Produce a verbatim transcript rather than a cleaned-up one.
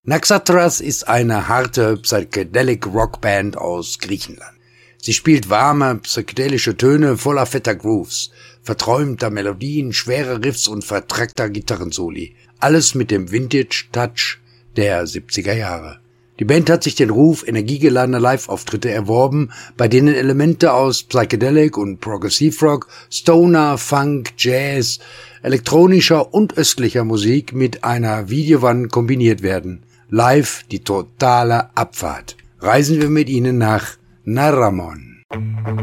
Naxatras ist eine harte Psychedelic-Rockband aus Griechenland. Sie spielt warme, psychedelische Töne voller fetter Grooves, verträumter Melodien, schwerer Riffs und vertrackter Gitarrensoli. Alles mit dem Vintage-Touch der siebziger Jahre. Die Band hat sich den Ruf energiegeladener Live-Auftritte erworben, bei denen Elemente aus Psychedelic und Progressive Rock, Stoner, Funk, Jazz, elektronischer und östlicher Musik mit einer Videowand kombiniert werden. Live die totale Abfahrt. Reisen wir mit ihnen nach Naramon.